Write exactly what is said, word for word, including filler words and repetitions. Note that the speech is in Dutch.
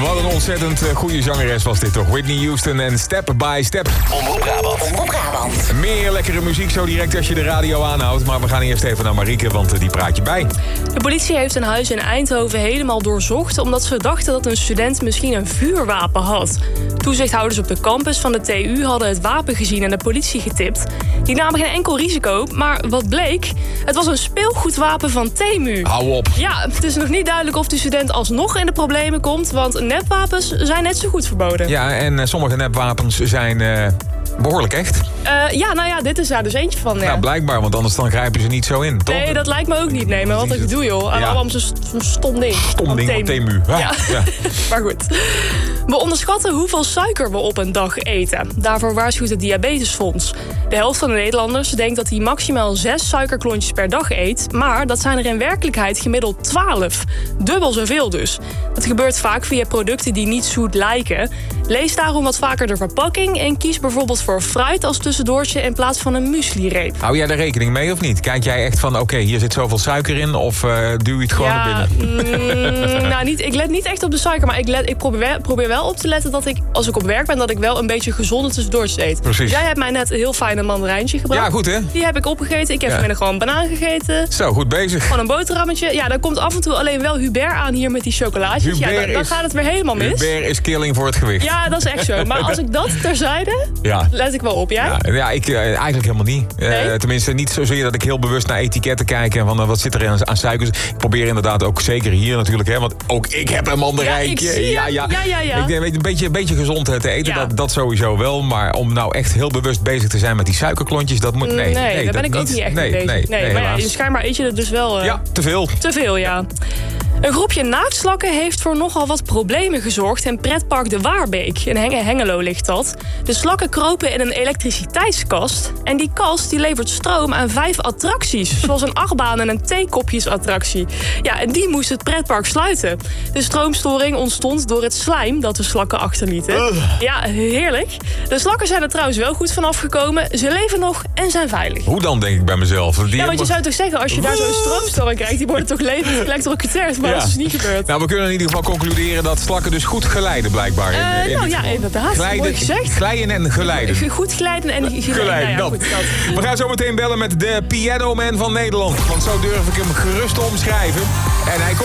Wat een ontzettend goede zangeres was dit toch. Whitney Houston en Step by Step. Omroep Brabant. Omroep Brabant. Meer lekkere muziek zo direct als je de radio aanhoudt. Maar we gaan eerst even naar Marieke, want die praat je bij. De politie heeft een huis in Eindhoven helemaal doorzocht omdat ze dachten dat een student misschien een vuurwapen had. Toezichthouders op de campus van de T U hadden het wapen gezien en de politie getipt. Die namen geen enkel risico, maar wat bleek? Het was een speelgoedwapen van Temu. Hou op. Ja, het is nog niet duidelijk of de student alsnog in de problemen komt, want nepwapens zijn net zo goed verboden. Ja, en uh, sommige nepwapens zijn uh, behoorlijk echt. Uh, ja, nou ja, dit is daar dus eentje van. Ja. Nou, blijkbaar, want anders dan grijpen ze niet zo in, toch? Nee, dat lijkt me ook niet. Nee, maar wat ik doe, joh. Ja. Allemaal zo'n zo stom ding. Stom ding op Temu. Ah, ja. ja. Maar goed. We onderschatten hoeveel suiker we op een dag eten. Daarvoor waarschuwt het Diabetesfonds. De helft van de Nederlanders denkt dat hij maximaal zes suikerklontjes per dag eet. Maar dat zijn er in werkelijkheid gemiddeld twaalf. Dubbel zoveel dus. Dat gebeurt vaak via producten die niet zoet lijken. Lees daarom wat vaker de verpakking en kies bijvoorbeeld voor fruit als tussendoortje in plaats van een muesli-reep. Hou jij daar rekening mee of niet? Kijk jij echt van, oké, okay, hier zit zoveel suiker in of uh, duw je het gewoon ja, naar binnen? Mm, nou, niet, ik let niet echt op de suiker, maar ik, let, ik probeer, probeer wel op te letten dat ik, als ik op werk ben, dat ik wel een beetje gezonde tussendoortjes eet. Precies. Jij hebt mij net een heel fijn mandarijntje gebracht. Ja, goed hè? Die heb ik opgegeten. Ik heb ja. vanmiddag gewoon een banaan gegeten. Zo, goed bezig. Gewoon een boterhammetje. Ja, dan komt af en toe alleen wel Hubert aan hier met die chocolaatjes. Ja, dan, dan is, gaat het weer helemaal mis. Hubert is killing voor het gewicht. Ja, dat is echt zo. Maar als ik dat terzijde, ja. let ik wel op. Jij? Ja, ja ik uh, eigenlijk helemaal niet. Nee? Uh, tenminste, niet zozeer dat ik heel bewust naar etiketten kijk en van uh, wat zit er aan, aan suikers. Ik probeer inderdaad ook, zeker hier natuurlijk, hè, want ook ik heb een mandarijntje. Ja, ik zie ja, ja, ja, ja, ja. Ik denk een beetje, een beetje gezond te eten, ja. dat, dat sowieso wel. Maar om nou echt heel bewust bezig te zijn met die suikerklontjes, dat moet... Nee, nee, nee daar ben ik ook niet echt mee bezig. Nee, nee, nee, maar ja, schijnbaar eet je er dus wel... Uh, ja, te veel. Te veel, ja. Een groepje naaktslakken heeft voor nogal wat problemen gezorgd in pretpark De Waarbeek. In Hengelo ligt dat. De slakken kropen in een elektriciteitskast. En die kast die levert stroom aan vijf attracties. Zoals een achtbaan en een theekopjesattractie. Ja, en die moest het pretpark sluiten. De stroomstoring ontstond door het slijm dat de slakken achterlieten. Uh. Ja, heerlijk. De slakken zijn er trouwens wel goed vanaf gekomen. Ze leven nog en zijn veilig. Hoe dan, denk ik bij mezelf? Die ja, want je zou toch zeggen, als je daar zo'n stroomstoring krijgt, die worden toch levend geëlektrocuteerd. Maar ja. dat is niet gebeurd. Nou, we kunnen in ieder geval concluderen dat slakken dus goed glijden, blijkbaar. In, uh, in nou ja, inderdaad. Glijden, mooi gezegd. Glijden en glijden. Goed glijden en glijden. Glijden, nou ja, dat. Goed, dat. We gaan zo meteen bellen met de Piano Man van Nederland. Want zo durf ik hem gerust te omschrijven. En hij komt